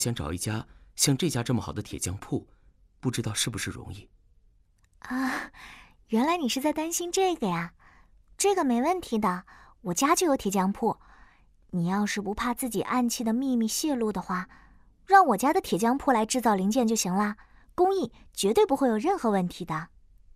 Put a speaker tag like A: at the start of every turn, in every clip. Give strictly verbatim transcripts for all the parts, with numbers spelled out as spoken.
A: 想找一家像这家这么好的铁匠铺，不知道是不是容易。
B: 啊，原来你是在担心这个呀？这个没问题的，我家就有铁匠铺。你要是不怕自己暗器的秘密泄露的话，让我家的铁匠铺来制造零件就行了，工艺绝对不会有任何问题的。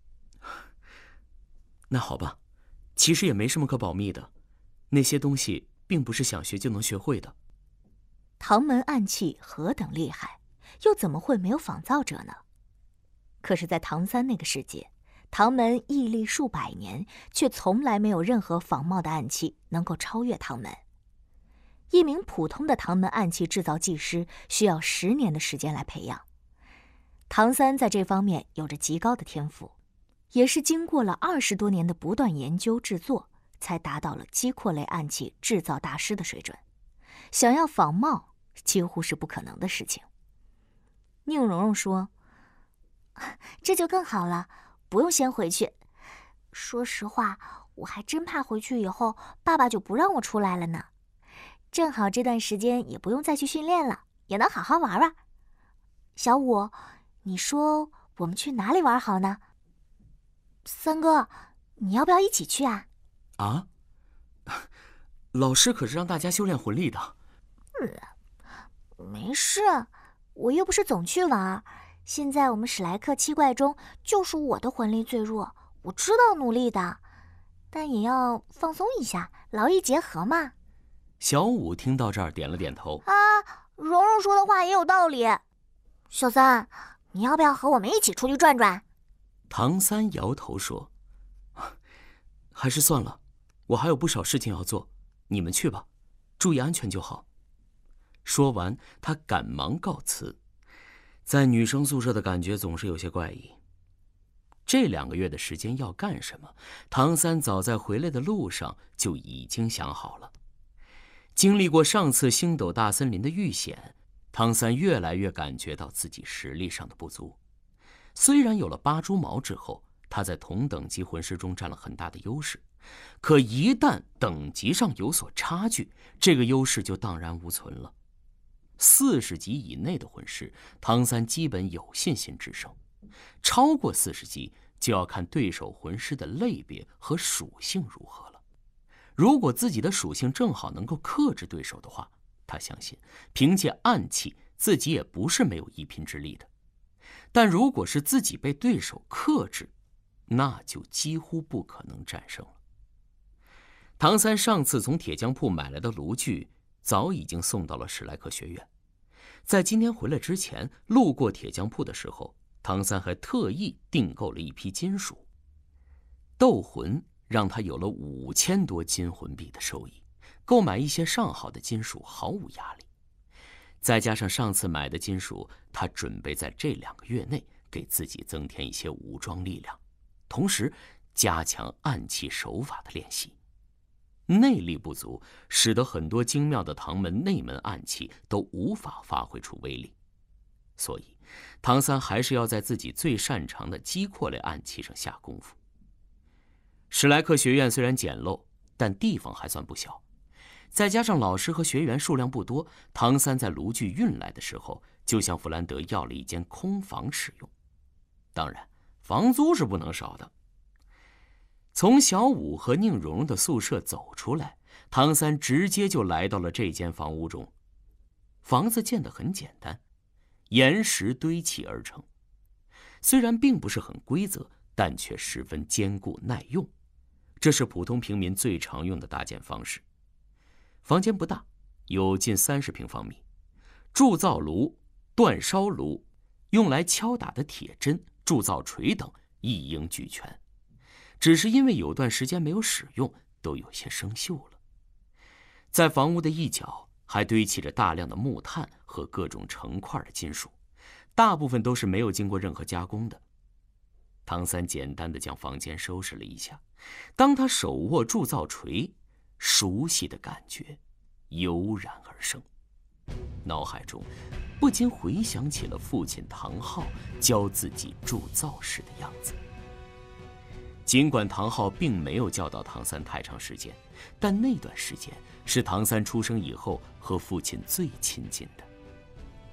A: 那好吧，其实也没什么可保密的，那些东西并不是想学就能学会的。
B: 唐门暗器何等厉害，又怎么会没有仿造者呢？可是，在唐三那个世界，唐门屹立数百年，却从来没有任何仿冒的暗器能够超越唐门。一名普通的唐门暗器制造技师需要十年的时间来培养。唐三在这方面有着极高的天赋，也是经过了二十多年的不断研究制作，才达到了击阔类暗器制造大师的水准。想要仿冒，几乎是不可能的事情。宁荣荣说：“这就更好了，不用先回去。说实话，我还真怕回去以后，爸爸就不让我出来了呢。正好这段时间也不用再去训练了，也能好好玩玩。小五，你说我们去哪里玩好呢？三哥，你要不要一起去啊？”
A: 啊？老师可是让大家修炼魂力的。
B: 嗯，没事，我又不是总去玩。现在我们史莱克七怪中，就属我的魂力最弱，我知道努力的，但也要放松一下，劳逸结合嘛。
A: 小五听到这儿点了点头。
B: 啊，蓉蓉说的话也有道理。小三，你要不要和我们一起出去转转？
A: 唐三摇头说：“还是算了，我还有不少事情要做，你们去吧，注意安全就好。”说完，他赶忙告辞。在女生宿舍的感觉总是有些怪异。这两个月的时间要干什么，唐三早在回来的路上就已经想好了。经历过上次星斗大森林的遇险，唐三越来越感觉到自己实力上的不足。虽然有了八蛛矛之后，他在同等级魂师中占了很大的优势，可一旦等级上有所差距，这个优势就荡然无存了。四十级以内的魂师，唐三基本有信心制胜；超过四十级，就要看对手魂师的类别和属性如何了。如果自己的属性正好能够克制对手的话，他相信凭借暗器，自己也不是没有一拼之力的。但如果是自己被对手克制，那就几乎不可能战胜了。唐三上次从铁匠铺买来的炉具早已经送到了史莱克学院。在今天回来之前，路过铁匠铺的时候，唐三还特意订购了一批金属。斗魂让他有了五千多金魂币的收益，购买一些上好的金属毫无压力。再加上上次买的金属，他准备在这两个月内给自己增添一些武装力量，同时加强暗器手法的练习。内力不足，使得很多精妙的唐门内门暗器都无法发挥出威力。所以，唐三还是要在自己最擅长的击阔类暗器上下功夫。史莱克学院虽然简陋，但地方还算不小，再加上老师和学员数量不多，唐三在炉具运来的时候，就向弗兰德要了一间空房使用。当然，房租是不能少的。从小五和宁荣荣的宿舍走出来，唐三直接就来到了这间房屋中。房子建得很简单，岩石堆砌而成，虽然并不是很规则，但却十分坚固耐用，这是普通平民最常用的搭建方式。房间不大，有近三十平方米，铸造炉、煅烧炉、用来敲打的铁针、铸造锤等一应俱全。只是因为有段时间没有使用，都有些生锈了。在房屋的一角还堆砌着大量的木炭和各种成块的金属，大部分都是没有经过任何加工的。唐三简单地将房间收拾了一下，当他手握铸造锤，熟悉的感觉油然而生，脑海中不禁回想起了父亲唐昊教自己铸造时的样子。尽管唐昊并没有教导唐三太长时间，但那段时间是唐三出生以后和父亲最亲近的。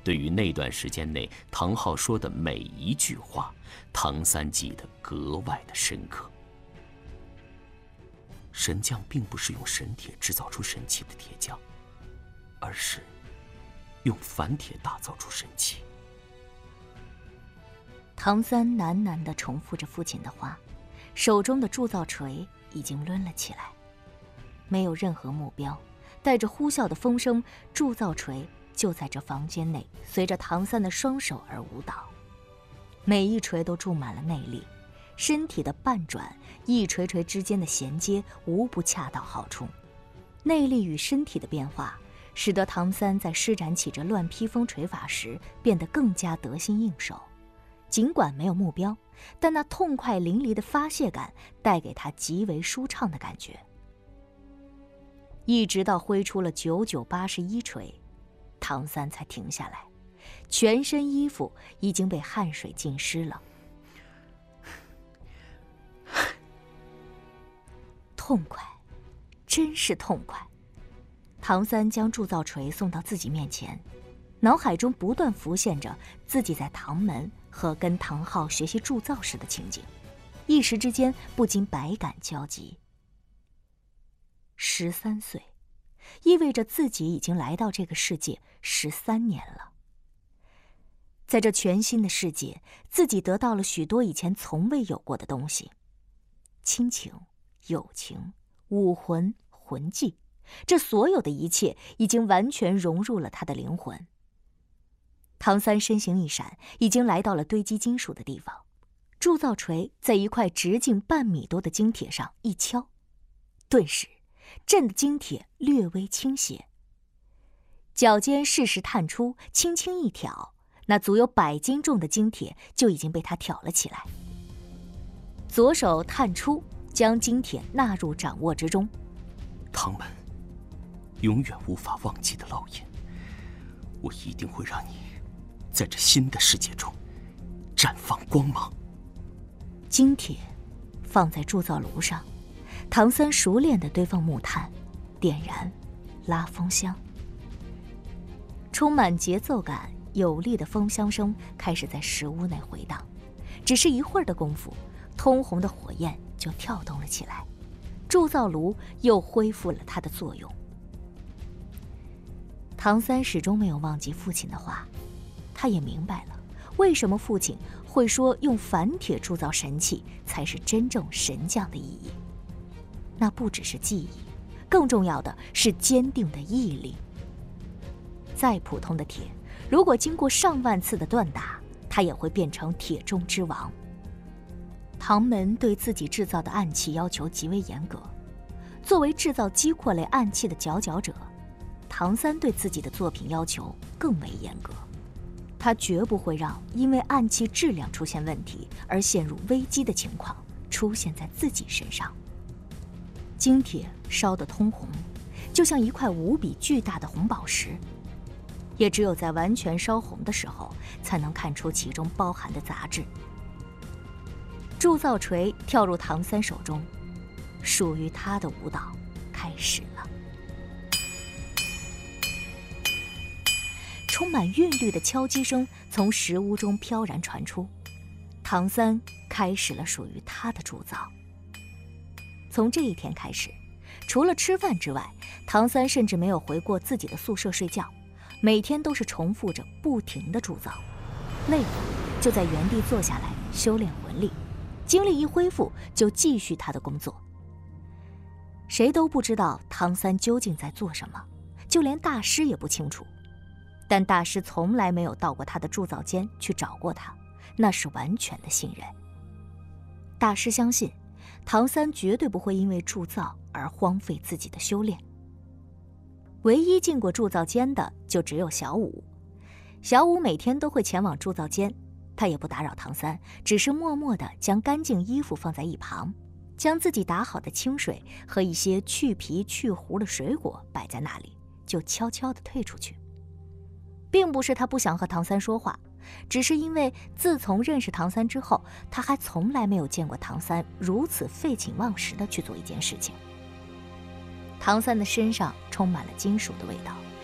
A: 对于那段时间内唐昊说的每一句话，唐三记得格外的深刻。神将并不是用神铁制造出神器的铁匠，而是用凡铁打造出神器。
B: 唐三喃喃地重复着父亲的话，手中的铸造锤已经抡了起来。没有任何目标，带着呼啸的风声，铸造锤就在这房间内随着唐三的双手而舞蹈。每一锤都注满了内力，身体的半转，一锤锤之间的衔接无不恰到好处。内力与身体的变化，使得唐三在施展起这乱披风锤法时变得更加得心应手。尽管没有目标，但那痛快淋漓的发泄感带给他极为舒畅的感觉。一直到挥出了九九八十一锤，唐三才停下来，全身衣服已经被汗水浸湿了。痛快，真是痛快！唐三将铸造锤送到自己面前，脑海中不断浮现着自己在唐门和跟唐昊学习铸造时的情景，一时之间不禁百感交集。十三岁，意味着自己已经来到这个世界十三年了。在这全新的世界，自己得到了许多以前从未有过的东西：亲情、友情、武魂、魂技，这所有的一切已经完全融入了他的灵魂。唐三身形一闪，已经来到了堆积金属的地方。铸造锤在一块直径半米多的金铁上一敲，顿时震得金铁略微倾斜。脚尖适时探出，轻轻一挑，那足有百斤重的金铁就已经被他挑了起来。左手探出，将金铁纳入掌握之中。
A: 唐门，永远无法忘记的烙印，我一定会让你在这新的世界中绽放光芒。
B: 金铁放在铸造炉上，唐三熟练地堆放木炭，点燃，拉风箱。充满节奏感、有力的风箱声开始在石屋内回荡。只是一会儿的功夫，通红的火焰就跳动了起来，铸造炉又恢复了它的作用。唐三始终没有忘记父亲的话，他也明白了为什么父亲会说用凡铁铸造神器才是真正神将的意义。那不只是技艺，更重要的是坚定的毅力。再普通的铁，如果经过上万次的锻打，它也会变成铁中之王。唐门对自己制造的暗器要求极为严格，作为制造击阔类暗器的佼佼者，唐三对自己的作品要求更为严格。他绝不会让因为暗器质量出现问题而陷入危机的情况出现在自己身上。金铁烧得通红，就像一块无比巨大的红宝石，也只有在完全烧红的时候，才能看出其中包含的杂质。铸造锤跳入唐三手中，属于他的舞蹈开始了。充满韵律的敲击声从石屋中飘然传出，唐三开始了属于他的铸造。从这一天开始，除了吃饭之外，唐三甚至没有回过自己的宿舍睡觉，每天都是重复着不停的铸造。累了就在原地坐下来修炼魂力，精力一恢复就继续他的工作。谁都不知道唐三究竟在做什么，就连大师也不清楚。但大师从来没有到过他的铸造间去找过他，那是完全的信任。大师相信唐三绝对不会因为铸造而荒废自己的修炼。唯一进过铸造间的就只有小五。小五每天都会前往铸造间，他也不打扰唐三，只是默默地将干净衣服放在一旁，将自己打好的清水和一些去皮去核的水果摆在那里，就悄悄地退出去。并不是他不想和唐三说话，只是因为自从认识唐三之后，他还从来没有见过唐三如此废寝忘食地去做一件事情。唐三的身上充满了金属的味道，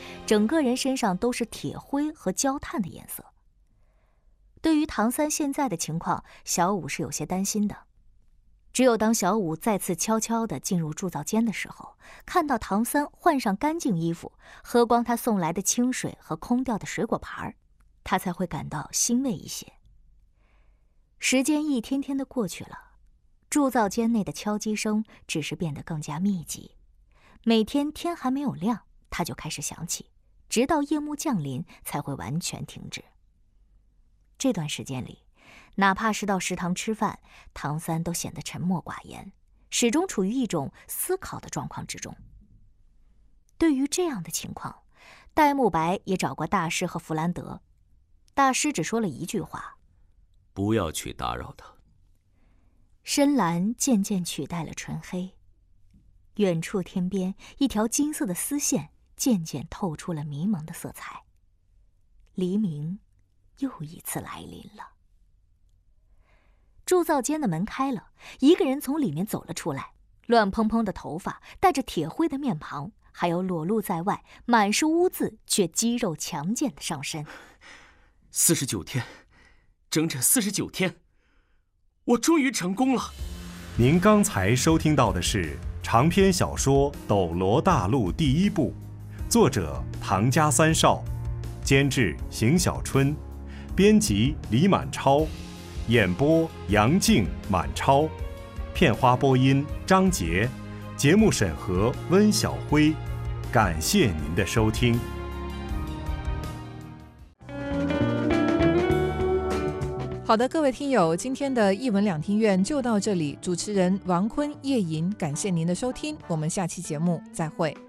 B: 整个人身上都是铁灰和焦炭的颜色。对于唐三现在的情况，小五是有些担心的。只有当小五再次悄悄地进入铸造间的时候，看到唐三换上干净衣服，喝光他送来的清水和空掉的水果盘，他才会感到欣慰一些。时间一天天的过去了，铸造间内的敲击声只是变得更加密集。每天天还没有亮，它就开始响起，直到夜幕降临才会完全停止。这段时间里，哪怕是到食堂吃饭，唐三都显得沉默寡言，始终处于一种思考的状况之中。对于这样的情况，戴沐白也找过大师和弗兰德。大师只说了一句话：
A: 不要去打扰他。
B: 深蓝渐渐取代了纯黑，远处天边一条金色的丝线渐渐透出了迷蒙的色彩。黎明又一次来临了。铸造间的门开了，一个人从里面走了出来，乱蓬蓬的头发，带着铁灰的面庞，还有裸露在外、满是污渍却肌肉强健的上身。
A: 四十九天，整整四十九天，我终于成功了。
C: 您刚才收听到的是长篇小说《斗罗大陆》第一部，作者唐家三少，监制邢小春，编辑李满超，演播杨静、满超，片花播音张杰，节目审核温晓辉。感谢您的收听。
D: 好的，各位听友，今天的一文两厅院就到这里。主持人王坤、叶莹，感谢您的收听，我们下期节目再会。